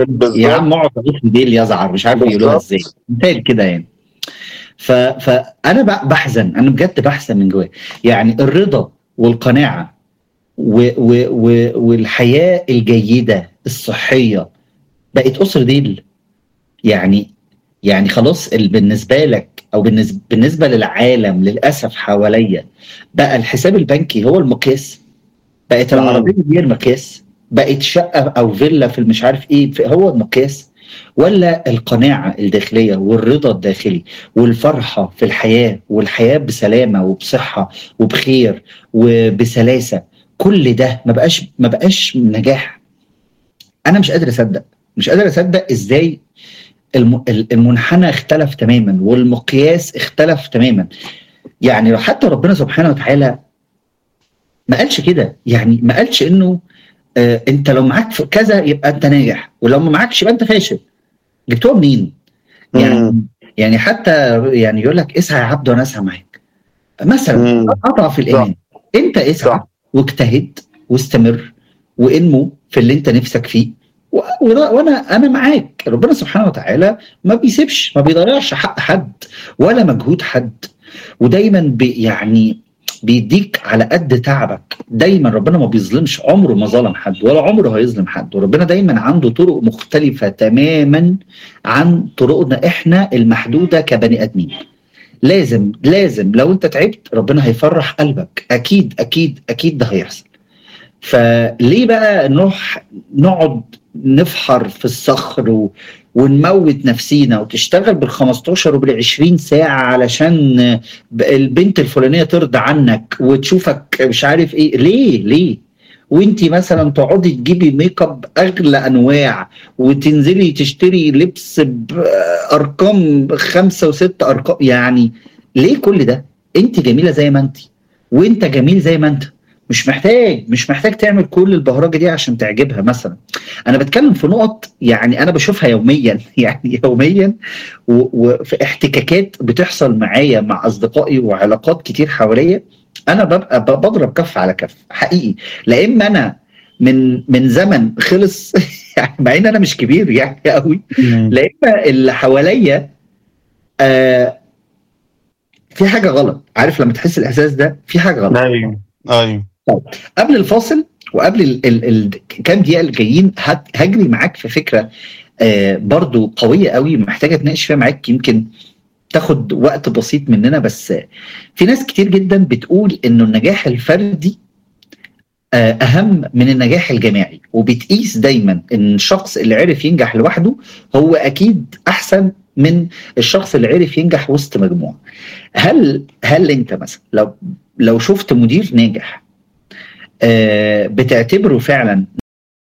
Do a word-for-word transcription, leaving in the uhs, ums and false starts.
يا عم بالظبط اقعد اغيث ديل يزعر، مش عارف يقولوها ازاي بالظبط مثال كده يعني. ف... فانا ب- بحزن، انا بجد بحزن من جوايا. يعني الرضا والقناعه و... و... و... والحياه الجيده الصحيه بقت اسر ديل. يعني يعني خلاص ال- بالنسبه لك او بالنسبه بالنسبه للعالم للاسف حواليا بقى الحساب البنكي هو المقياس، بقت العربيه مم. هي المقياس، بقت شقه او فيلا في المش عارف ايه في- هو المقياس، ولا القناعه الداخليه والرضا الداخلي والفرحه في الحياه والحياه بسلامه وبصحه وبخير وبسلاسه. كل ده ما بقاش ما بقاش نجاح. انا مش قادر اصدق، مش قادر اصدق ازاي الم- المنحنى اختلف تماما والمقياس اختلف تماما. يعني حتى ربنا سبحانه وتعالى ما قالش كده، يعني ما قالش انه آه انت لو معاك في كذا يبقى انت ناجح، ولو ما معاكش يبقى انت فاشل. جبتوها منين؟ مم. يعني يعني حتى يعني يقول لك اسعى يا عبد وانا اسعى معاك مثلا. مم. اضعف صح الايمان، انت اسعى صح واجتهد واستمر وانمو في اللي انت نفسك فيه، و- وده- وانا انا معاك. ربنا سبحانه وتعالى ما بيسيبش، ما بيضيعش حق حد ولا مجهود حد، ودايما بي يعني بيديك على قد تعبك. دايما ربنا ما بيظلمش، عمره ما ظلم حد ولا عمره هيظلم حد، وربنا دايما عنده طرق مختلفة تماما عن طرقنا احنا المحدودة كبني ادمين. لازم لازم لو انت تعبت ربنا هيفرح قلبك، اكيد اكيد اكيد ده هيحصل. فليه بقى نروح نقعد نفحر في الصخر و... ونموت نفسينا وتشتغل بال خمستاشر وبال عشرين ساعة علشان البنت الفلانية ترضى عنك وتشوفك مش عارف ايه؟ ليه ليه؟ وانتي مثلا تقعدي تجيبي ميك اب اغلى انواع وتنزلي تشتري لبس بارقام خمسة وست ارقام. يعني ليه كل ده؟ انت جميلة زي ما انت، وانت جميل زي ما انت، مش محتاج مش محتاج تعمل كل البهرجه دي عشان تعجبها مثلا. انا بتكلم في نقط يعني انا بشوفها يوميا يعني يوميا، و- وفي احتكاكات بتحصل معايا مع اصدقائي وعلاقات كتير حواليا. انا ببقى ب- بضرب كف على كف حقيقي، لا اما انا من من زمن خلص يعني مع ان انا مش كبير يعني قوي، مم. لا اما اللي حواليا آه في حاجه غلط. عارف لما تحس الاحساس ده في حاجه غلط. ايوه ايوه طيب، قبل الفاصل وقبل ال ال ال كام دقيقه اللي جايين هت- هجري معاك في فكره آه برضو قويه قوي محتاجه اتناقش فيها معاك، يمكن تاخد وقت بسيط مننا بس. آه، في ناس كتير جدا بتقول انه النجاح الفردي آه اهم من النجاح الجماعي، وبتقيس دايما ان الشخص اللي عرف ينجح لوحده هو اكيد احسن من الشخص اللي عرف ينجح وسط مجموعه. هل هل انت مثلا لو لو شفت مدير ناجح آه بتعتبره فعلا